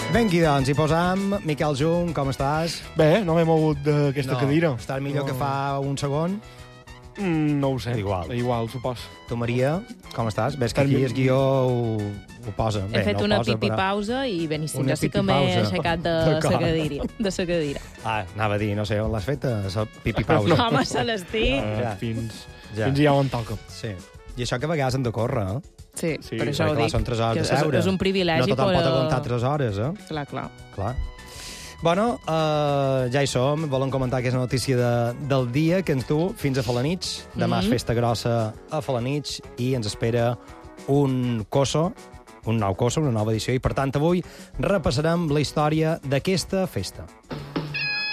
Vengui, doncs, hi posam. Miquel Jung, com estàs? Bé, no m'he mogut d'aquesta cadira. Estàs millor que fa un segon? No ho sé. Igual, supos. Tu, Maria, com estàs? Ves que aquí el guió ho posa. He fet una pipi-pausa i beníssim. Jo sí que m'he aixecat de la cadira. Anava a dir, no sé on l'has fet, la pipi-pausa. No, home, se l'estic. Fins ja on toca. Sí. I això que a vegades hem de córrer, eh? Sí, per això ho dic. Són 3 hores de seure. És un privilegi. No tothom pot aguantar 3 hores, eh? Clar. Bueno, ja hi som. Volem comentar aquesta notícia del dia que ens du fins a Felanitx. Demà és festa grossa a Felanitx i ens espera un coso, un nou coso, una nova edició. I, per tant, avui repassarem la història d'aquesta festa.